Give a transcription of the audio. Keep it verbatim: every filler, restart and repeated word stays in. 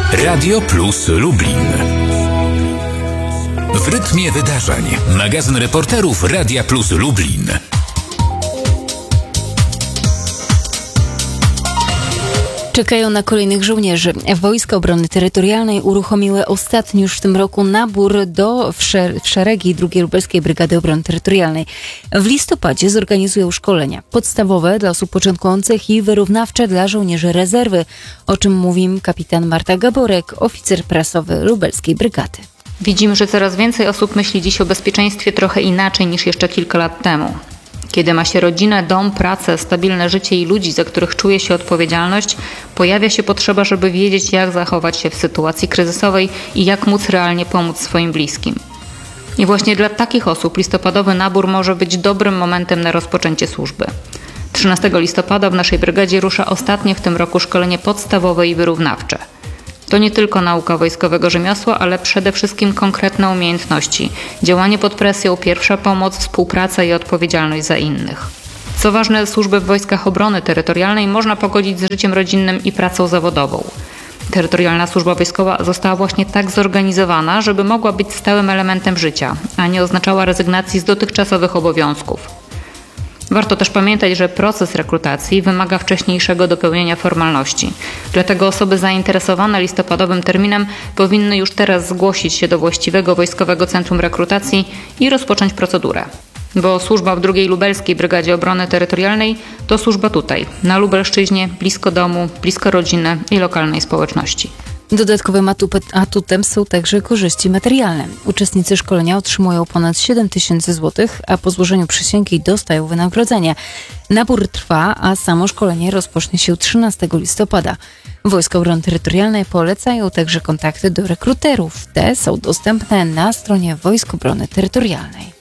Radio Plus Lublin. W rytmie wydarzeń. Magazyn reporterów Radia Plus Lublin. Czekają na kolejnych żołnierzy. Wojska Obrony Terytorialnej uruchomiły ostatni już w tym roku nabór do w, szer- w szeregi drugiej Lubelskiej Brygady Obrony Terytorialnej. W listopadzie zorganizują szkolenia podstawowe dla osób początkujących i wyrównawcze dla żołnierzy rezerwy, o czym mówi kapitan Marta Gaborek, oficer prasowy Lubelskiej Brygady. Widzimy, że coraz więcej osób myśli dziś o bezpieczeństwie trochę inaczej niż jeszcze kilka lat temu. Kiedy ma się rodzinę, dom, pracę, stabilne życie i ludzi, za których czuje się odpowiedzialność, pojawia się potrzeba, żeby wiedzieć, jak zachować się w sytuacji kryzysowej i jak móc realnie pomóc swoim bliskim. I właśnie dla takich osób listopadowy nabór może być dobrym momentem na rozpoczęcie służby. trzynastego listopada w naszej brygadzie rusza ostatnie w tym roku szkolenie podstawowe i wyrównawcze. To nie tylko nauka wojskowego rzemiosła, ale przede wszystkim konkretne umiejętności, działanie pod presją, pierwsza pomoc, współpraca i odpowiedzialność za innych. Co ważne, służbę w Wojskach Obrony Terytorialnej można pogodzić z życiem rodzinnym i pracą zawodową. Terytorialna służba wojskowa została właśnie tak zorganizowana, żeby mogła być stałym elementem życia, a nie oznaczała rezygnacji z dotychczasowych obowiązków. Warto też pamiętać, że proces rekrutacji wymaga wcześniejszego dopełnienia formalności. Dlatego osoby zainteresowane listopadowym terminem powinny już teraz zgłosić się do właściwego Wojskowego Centrum Rekrutacji i rozpocząć procedurę. Bo służba w drugiej Lubelskiej Brygadzie Obrony Terytorialnej to służba tutaj, na Lubelszczyźnie, blisko domu, blisko rodziny i lokalnej społeczności. Dodatkowym atutem są także korzyści materialne. Uczestnicy szkolenia otrzymują ponad siedem tysięcy złotych, a po złożeniu przysięgi dostają wynagrodzenie. Nabór trwa, a samo szkolenie rozpocznie się trzynastego listopada. Wojska Obrony Terytorialnej polecają także kontakty do rekruterów. Te są dostępne na stronie Wojsk Obrony Terytorialnej.